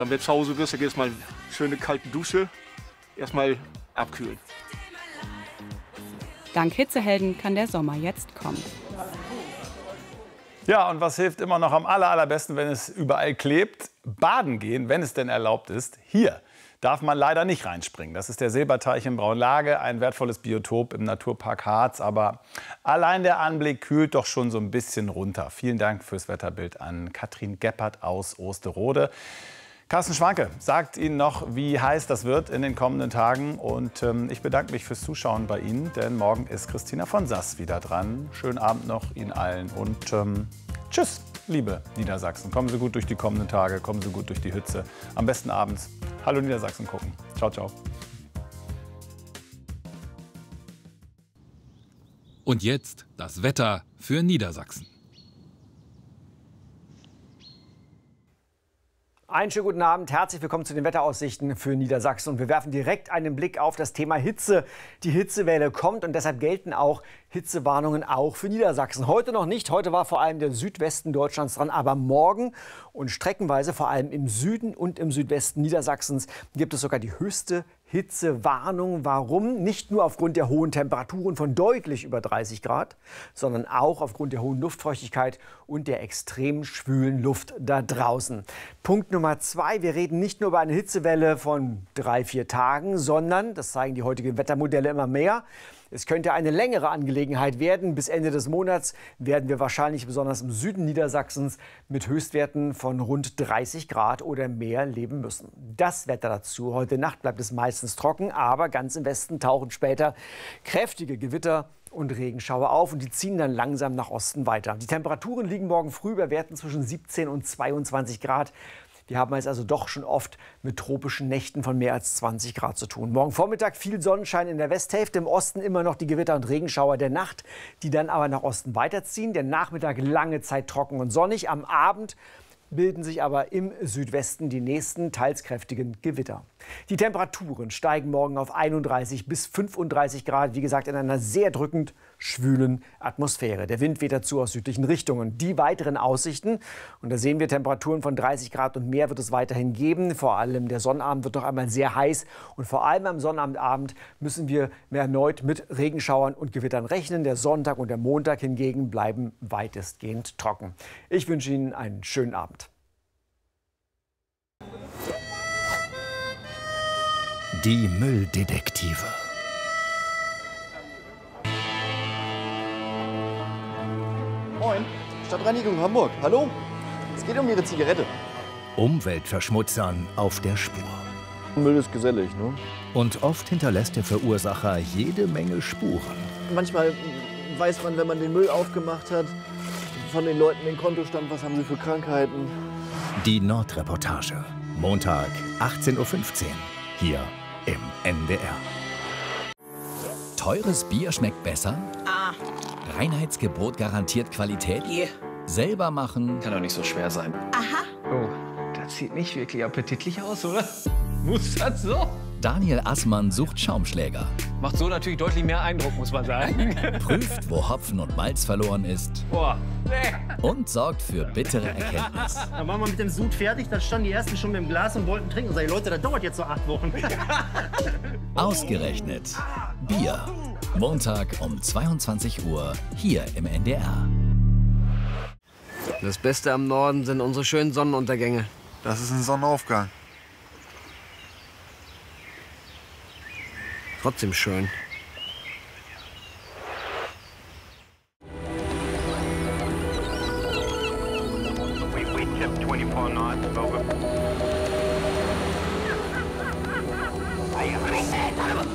Wenn du zu Hause bist, dann gehst du mal schöne kalte Dusche, erstmal abkühlen. Dank Hitzehelden kann der Sommer jetzt kommen. Ja, und was hilft immer noch am allerbesten, wenn es überall klebt? Baden gehen, wenn es denn erlaubt ist. Hier darf man leider nicht reinspringen. Das ist der Silberteich in Braunlage, ein wertvolles Biotop im Naturpark Harz. Aber allein der Anblick kühlt doch schon so ein bisschen runter. Vielen Dank fürs Wetterbild an Katrin Geppert aus Osterode. Carsten Schwanke sagt Ihnen noch, wie heiß das wird in den kommenden Tagen. Und ich bedanke mich fürs Zuschauen bei Ihnen, denn morgen ist Christina von Sass wieder dran. Schönen Abend noch Ihnen allen und tschüss, liebe Niedersachsen. Kommen Sie gut durch die kommenden Tage, kommen Sie gut durch die Hitze. Am besten abends Hallo Niedersachsen gucken. Ciao, ciao. Und jetzt das Wetter für Niedersachsen. Einen schönen guten Abend, herzlich willkommen zu den Wetteraussichten für Niedersachsen. Und wir werfen direkt einen Blick auf das Thema Hitze. Die Hitzewelle kommt und deshalb gelten auch Hitzewarnungen auch für Niedersachsen. Heute noch nicht, heute war vor allem der Südwesten Deutschlands dran, aber morgen und streckenweise vor allem im Süden und im Südwesten Niedersachsens gibt es sogar die höchste Hitzewarnung. Warum? Nicht nur aufgrund der hohen Temperaturen von deutlich über 30 Grad, sondern auch aufgrund der hohen Luftfeuchtigkeit und der extrem schwülen Luft da draußen. Punkt Nummer 2, wir reden nicht nur über eine Hitzewelle von 3-4 Tagen, sondern, das zeigen die heutigen Wettermodelle immer mehr, es könnte eine längere Angelegenheit werden. Bis Ende des Monats werden wir wahrscheinlich besonders im Süden Niedersachsens mit Höchstwerten von rund 30 Grad oder mehr leben müssen. Das Wetter dazu. Heute Nacht bleibt es meistens trocken, aber ganz im Westen tauchen später kräftige Gewitter und Regenschauer auf und die ziehen dann langsam nach Osten weiter. Die Temperaturen liegen morgen früh bei Werten zwischen 17 und 22 Grad. Wir haben es also doch schon oft mit tropischen Nächten von mehr als 20 Grad zu tun. Morgen Vormittag viel Sonnenschein in der Westhälfte, im Osten immer noch die Gewitter und Regenschauer der Nacht, die dann aber nach Osten weiterziehen. Der Nachmittag lange Zeit trocken und sonnig. Am Abend bilden sich aber im Südwesten die nächsten teils kräftigen Gewitter. Die Temperaturen steigen morgen auf 31 bis 35 Grad, wie gesagt in einer sehr drückend schwülen Atmosphäre. Der Wind weht dazu aus südlichen Richtungen. Die weiteren Aussichten, und da sehen wir Temperaturen von 30 Grad und mehr wird es weiterhin geben. Vor allem der Sonnabend wird noch einmal sehr heiß und vor allem am Sonnabendabend müssen wir erneut mit Regenschauern und Gewittern rechnen. Der Sonntag und der Montag hingegen bleiben weitestgehend trocken. Ich wünsche Ihnen einen schönen Abend. Die Mülldetektive. Moin, Stadtreinigung Hamburg. Hallo? Es geht um Ihre Zigarette. Umweltverschmutzern auf der Spur. Müll ist gesellig, ne? Und oft hinterlässt der Verursacher jede Menge Spuren. Manchmal weiß man, wenn man den Müll aufgemacht hat, von den Leuten den Kontostand, was haben sie für Krankheiten. Die Nordreportage. Montag, 18:15 Uhr. Hier im NDR. Teures Bier schmeckt besser? Ah. Reinheitsgebot garantiert Qualität? Yeah. Selber machen? Kann doch nicht so schwer sein. Aha. Oh, das sieht nicht wirklich appetitlich aus, oder? Muss das so? Daniel Assmann sucht Schaumschläger. Macht so natürlich deutlich mehr Eindruck, muss man sagen. Prüft, wo Hopfen und Malz verloren ist. Boah. Nee. Und sorgt für bittere Erkenntnis. Dann waren wir mit dem Sud fertig, dann standen die Ersten schon mit dem Glas und wollten trinken. Sag ich, Leute, das dauert jetzt so 8 Wochen. Ausgerechnet Bier. Montag um 22 Uhr hier im NDR. Das Beste am Norden sind unsere schönen Sonnenuntergänge. Das ist ein Sonnenaufgang. Trotzdem schön. We tipped 24 knots over